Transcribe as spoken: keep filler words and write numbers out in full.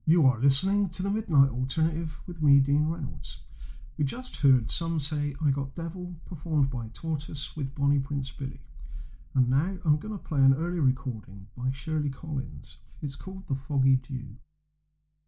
You are listening to the Midnight Alternative with me, Dean Reynolds. We just heard Some Say I Got Devil, performed by Tortoise with Bonnie Prince Billy. And now I'm going to play an early recording by Shirley Collins. It's called The Foggy Dew.